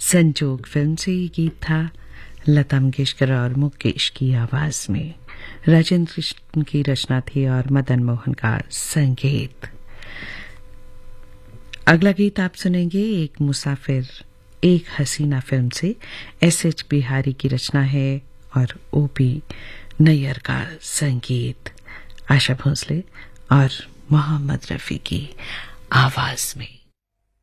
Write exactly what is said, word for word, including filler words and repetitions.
संजोग फिल्म से ये गीत था, लता मंगेशकर और मुकेश की आवाज में। राजेंद्र कृष्ण की रचना थी और मदन मोहन का संगीत। अगला गीत आप सुनेंगे एक मुसाफिर एक हसीना फिल्म से। एस एच बिहारी की रचना है और ओ पी नैयर का संगीत, आशा भोसले और मोहम्मद रफी की आवाज में।